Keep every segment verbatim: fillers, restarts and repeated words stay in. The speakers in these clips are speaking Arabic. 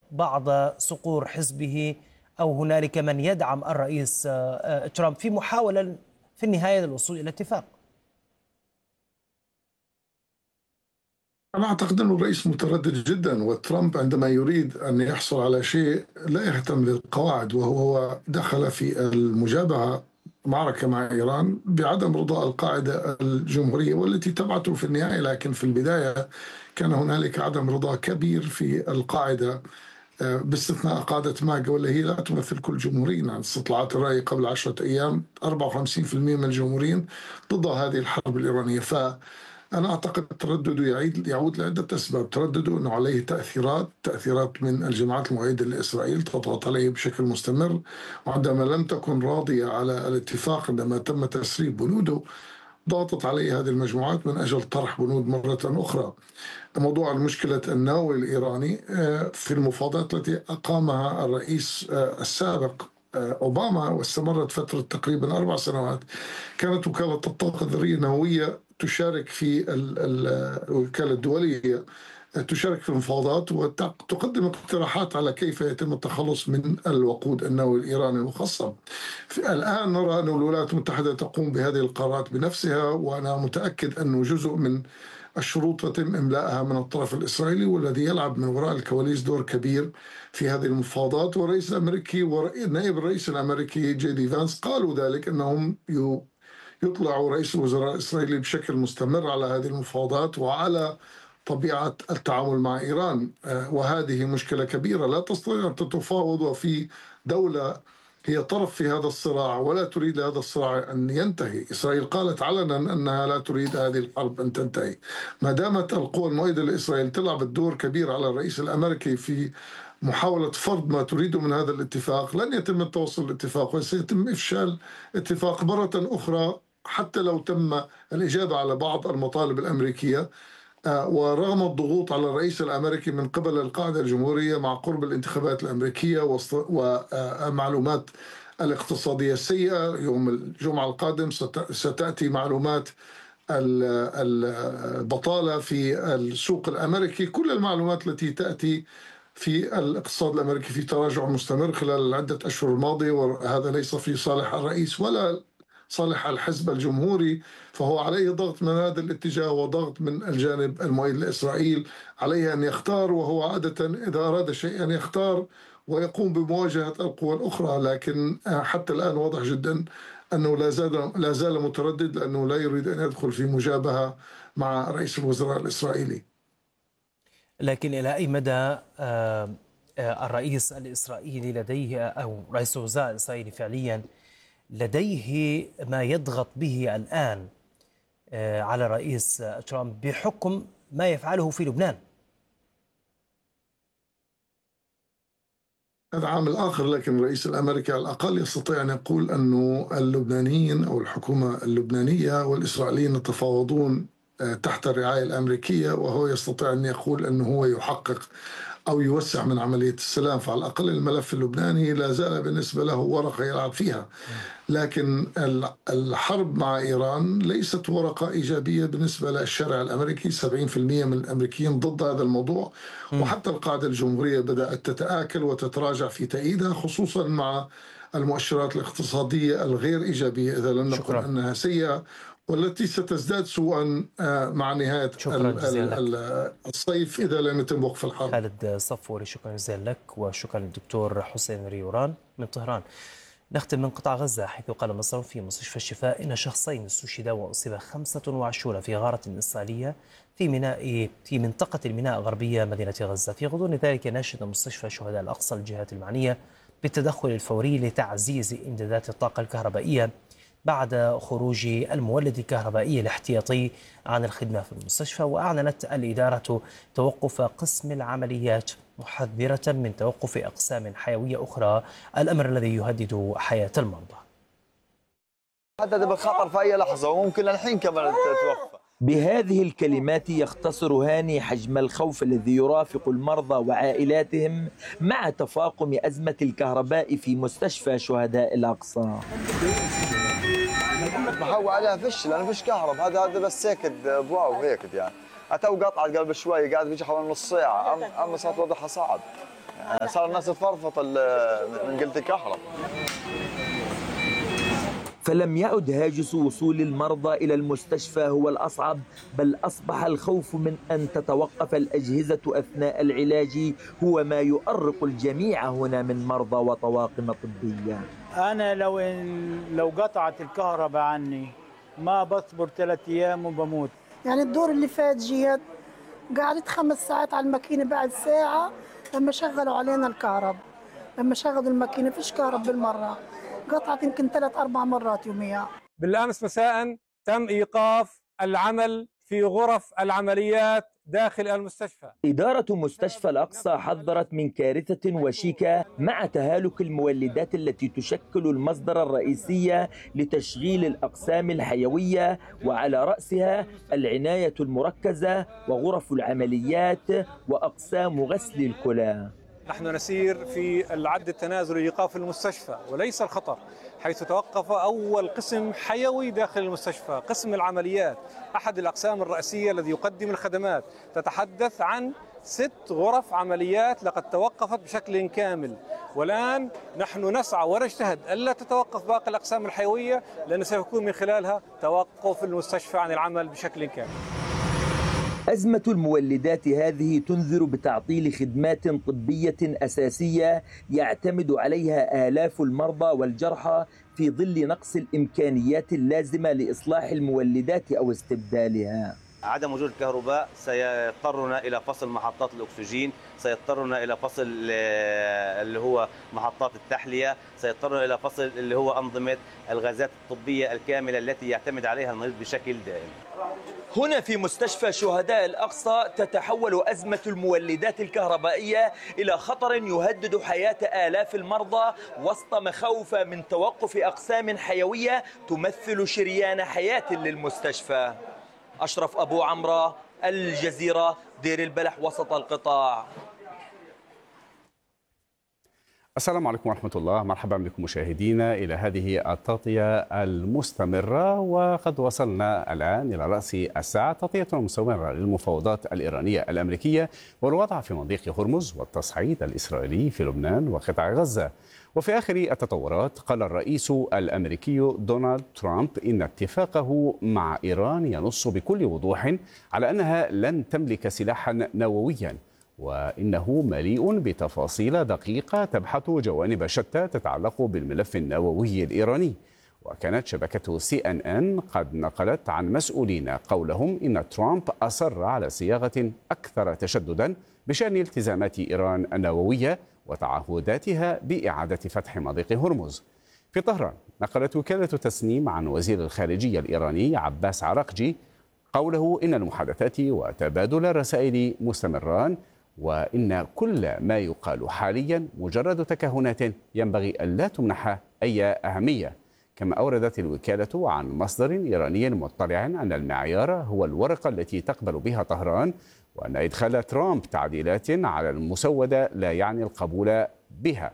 بعض صقور حزبه أو هنالك من يدعم الرئيس ترامب في محاولة في النهاية للوصول إلى اتفاق؟ أنا أعتقد أن الرئيس متردد جدا، وترامب عندما يريد أن يحصل على شيء لا يهتم للقواعد، وهو دخل في المجابهة معركة مع إيران بعدم رضاء القاعدة الجمهورية والتي تبعته في النهاية. لكن في البداية كان هنالك عدم رضا كبير في القاعدة، باستثناء قادة ماجا واللي هي لا تمثل كل الجمهوريين. عن استطلاعات الرأي قبل عشرة أيام أربعة وخمسين بالمئة من الجمهوريين ضد هذه الحرب الإيرانية. ف أنا أعتقد تردده يعيد يعود لعدة أسباب. تردده أنه عليه تأثيرات تأثيرات من الجماعات المؤيدة لإسرائيل تضغط عليه بشكل مستمر، وعندما لم تكن راضية على الاتفاق عندما تم تسريب بنوده ضغطت عليه هذه المجموعات من أجل طرح بنود مرة أخرى. موضوع المشكلة النووي الإيراني في المفاوضات التي أقامها الرئيس السابق أوباما واستمرت فترة تقريبا أربع سنوات، كانت وكالة الطاقة الذرية النووية تشارك في الوكالة الدولية تشارك في المفاوضات وتقدم اقتراحات على كيف يتم التخلص من الوقود النووي الإيراني المخصب. الآن نرى أن الولايات المتحدة تقوم بهذه القرارات بنفسها، وأنا متأكد أنه جزء من الشروط يتم إملاءها من الطرف الإسرائيلي، والذي يلعب من وراء الكواليس دور كبير في هذه المفاوضات. والرئيس الأمريكي ونائب الرئيس الأمريكي جي دي فانس قالوا ذلك، أنهم يطلعوا رئيس الوزراء الإسرائيلي بشكل مستمر على هذه المفاوضات وعلى طبيعة التعامل مع إيران. وهذه مشكلة كبيرة، لا تستطيع أن تتفاوض وفي دولة هي طرف في هذا الصراع ولا تريد هذا الصراع أن ينتهي. إسرائيل قالت علنا أنها لا تريد هذه الحرب أن تنتهي. ما دامت القوى المؤيدة لإسرائيل تلعب الدور كبير على الرئيس الأمريكي في محاولة فرض ما تريده من هذا الاتفاق، لن يتم التوصل لاتفاق وسيتم إفشال اتفاق مرة أخرى حتى لو تم الإجابة على بعض المطالب الأمريكية. ورغم الضغوط على الرئيس الأمريكي من قبل القاعدة الجمهورية مع قرب الانتخابات الأمريكية ومعلومات الاقتصادية السيئة، يوم الجمعة القادم ستأتي معلومات البطالة في السوق الأمريكي، كل المعلومات التي تأتي في الاقتصاد الأمريكي في تراجع مستمر خلال العدة أشهر الماضية، وهذا ليس في صالح الرئيس ولا صالح الحزب الجمهوري. فهو عليه ضغط من هذا الاتجاه وضغط من الجانب المؤيد لإسرائيل، عليه أن يختار، وهو عادة إذا أراد شيئا يختار ويقوم بمواجهة القوى الأخرى. لكن حتى الآن واضح جدا أنه لا زال لا زال متردد، لأنه لا يريد أن يدخل في مجابهة مع رئيس الوزراء الإسرائيلي. لكن إلى أي مدى الرئيس الإسرائيلي لديه، أو رئيس الوزراء الإسرائيلي فعليا لديه ما يضغط به الآن على الرئيس ترامب بحكم ما يفعله في لبنان؟ هذا عامل آخر، لكن الرئيس الأمريكي على الأقل يستطيع أن يقول أنه اللبنانيين أو الحكومة اللبنانية والإسرائيليين يتفاوضون تحت الرعاية الأمريكية، وهو يستطيع أن يقول أنه هو يحقق أو يوسع من عملية السلام. فعلى الأقل الملف اللبناني لا زال بالنسبة له ورقة يلعب فيها. لكن الحرب مع إيران ليست ورقة إيجابية بالنسبة للشارع الأمريكي. سبعين بالمئة من الأمريكيين ضد هذا الموضوع، وحتى القاعدة الجمهورية بدأت تتآكل وتتراجع في تأييدها، خصوصا مع المؤشرات الاقتصادية الغير إيجابية إذا لم نقل أنها سيئة، والتي ستزداد سوءا مع نهاية الصيف إذا لم يتم وقف الحرب. خالد صفوري، شكرا جزيلا لك، وشكرا للدكتور حسين ريوران من طهران. نختم من قطاع غزة، حيث قال مصدر في مستشفى الشفاء إن شخصين استشهدا وأصيب خمسة وعشرين في غارة إسرائيلية في ميناء في منطقة الميناء غربية مدينة غزة. في غضون ذلك ناشد مستشفى شهداء الأقصى الجهات المعنية بالتدخل الفوري لتعزيز إمدادات الطاقة الكهربائية بعد خروج المولد الكهربائي الاحتياطي عن الخدمة في المستشفى. وأعلنت الإدارة توقف قسم العمليات محذرة من توقف أقسام حيوية أخرى، الأمر الذي يهدد حياة المرضى. هذا بالخطر في أي لحظة وممكن الحين كمان تتوفى. بهذه الكلمات يختصر هاني حجم الخوف الذي يرافق المرضى وعائلاتهم مع تفاقم أزمة الكهرباء في مستشفى شهداء الأقصى. محول عليها فش، لأنه فيش كهرب. هذا هذا بس هيك ضواء وهيك يعني. أتو قطعت قبل شوي، قاعد بيجي حوالي نص ساعة، أما صارت وضعها صعب. صار الناس تفرفط من قلة الكهرباء. فلم يعد هاجس وصول المرضى إلى المستشفى هو الأصعب، بل أصبح الخوف من أن تتوقف الأجهزة أثناء العلاج هو ما يؤرق الجميع هنا من مرضى وطواقم طبية. أنا لو لو قطعت الكهرباء عني ما بصبر ثلاث أيام وبموت. يعني الدور اللي فات جيت قعدت خمس ساعات على الماكينة، بعد ساعة لما شغلوا علينا الكهرباء، لما شغلوا الماكينة فيش كهرباء بالمرة، قطعت يمكن ثلاث أربع مرات يوميا. بالأمس مساء تم إيقاف العمل في غرف العمليات داخل المستشفى. إدارة مستشفى الأقصى حذرت من كارثة وشيكة مع تهالك المولدات التي تشكل المصدر الرئيسي لتشغيل الأقسام الحيوية، وعلى رأسها العناية المركزة وغرف العمليات وأقسام غسل الكلى. نحن نسير في العد التنازلي لإيقاف المستشفى وليس الخطر، حيث توقف أول قسم حيوي داخل المستشفى، قسم العمليات، أحد الأقسام الرئيسية الذي يقدم الخدمات. تتحدث عن ست غرف عمليات لقد توقفت بشكل كامل، والآن نحن نسعى ونجتهد ألا تتوقف باقي الأقسام الحيوية، لأن سيكون من خلالها توقف المستشفى عن العمل بشكل كامل. أزمة المولدات هذه تنذر بتعطيل خدمات طبية أساسية يعتمد عليها آلاف المرضى والجرحى في ظل نقص الإمكانيات اللازمة لإصلاح المولدات أو استبدالها. عدم وجود الكهرباء سيضطرنا إلى فصل محطات الأكسجين، سيضطرنا إلى فصل اللي هو محطات التحلية، سيضطرنا إلى فصل اللي هو أنظمة الغازات الطبية الكاملة التي يعتمد عليها المريض بشكل دائم. هنا في مستشفى شهداء الأقصى تتحول أزمة المولدات الكهربائية إلى خطر يهدد حياة آلاف المرضى وسط مخاوف من توقف أقسام حيوية تمثل شريان حياة للمستشفى. أشرف أبو عمرة، الجزيرة، دير البلح، وسط القطاع. السلام عليكم ورحمة الله، مرحبا بكم مشاهدينا إلى هذه التغطية المستمرة. وقد وصلنا الآن إلى رأس الساعة، تغطية مستمرة للمفاوضات الإيرانية الأمريكية والوضع في مضيق هرمز والتصعيد الإسرائيلي في لبنان وقطاع غزة. وفي آخر التطورات قال الرئيس الأمريكي دونالد ترامب إن اتفاقه مع إيران ينص بكل وضوح على أنها لن تملك سلاحا نوويا، وإنه مليء بتفاصيل دقيقة تبحث جوانب شتى تتعلق بالملف النووي الإيراني. وكانت شبكة سي إن إن قد نقلت عن مسؤولين قولهم إن ترامب أصر على صياغة أكثر تشددا بشأن التزامات إيران النووية وتعهداتها بإعادة فتح مضيق هرمز. في طهران نقلت وكالة تسنيم عن وزير الخارجية الإيراني عباس عراقجي قوله إن المحادثات وتبادل الرسائل مستمران، وإن كل ما يقال حاليا مجرد تكهنات ينبغي ألا تمنح أي أهمية. كما أوردت الوكالة عن مصدر إيراني مطلع أن المعيار هو الورقة التي تقبل بها طهران، وأن إدخال ترامب تعديلات على المسودة لا يعني القبول بها.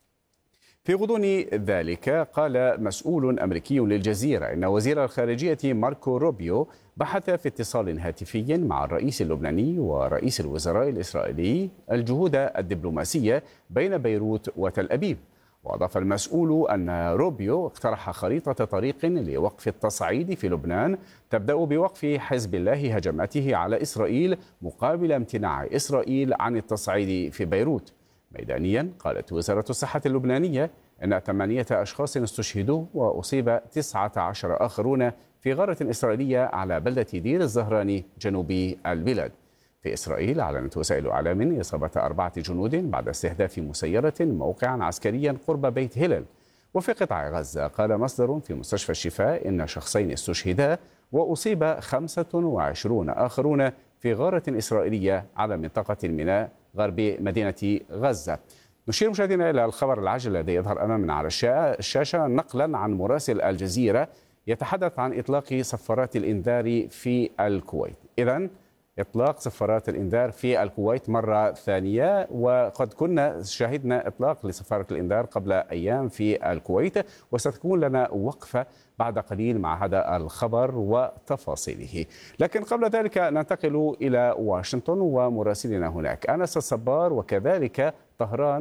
في غضون ذلك قال مسؤول أمريكي للجزيرة إن وزير الخارجية ماركو روبيو بحث في اتصال هاتفي مع الرئيس اللبناني ورئيس الوزراء الإسرائيلي الجهود الدبلوماسية بين بيروت وتل أبيب. وأضاف المسؤول أن روبيو اقترح خريطة طريق لوقف التصعيد في لبنان تبدأ بوقف حزب الله هجماته على إسرائيل مقابل امتناع إسرائيل عن التصعيد في بيروت. ميدانيا قالت وزارة الصحة اللبنانية أن ثمانية أشخاص استشهدوا وأصيب تسعة عشر آخرون في غارة إسرائيلية على بلدة دير الزهراني جنوب البلاد. في إسرائيل أعلنت وسائل إعلام إصابة أربعة جنود بعد استهداف مسيرة موقعا عسكريا قرب بيت هلال. وفي قطاع غزة قال مصدر في مستشفى الشفاء إن شخصين استشهدا وأصيب خمسة وعشرون آخرون في غارة إسرائيلية على منطقة الميناء غرب مدينة غزة. نشير مشاهدينا إلى الخبر العاجل الذي يظهر أمامنا على الشاشة نقلا عن مراسل الجزيرة يتحدث عن إطلاق صفارات الإنذار في الكويت. إذن إطلاق صفارات الإنذار في الكويت مرة ثانية، وقد كنا شاهدنا إطلاق لصفارة الإنذار قبل أيام في الكويت، وستكون لنا وقفة بعد قليل مع هذا الخبر وتفاصيله. لكن قبل ذلك ننتقل إلى واشنطن ومراسلنا هناك أنس الصبار وكذلك طهران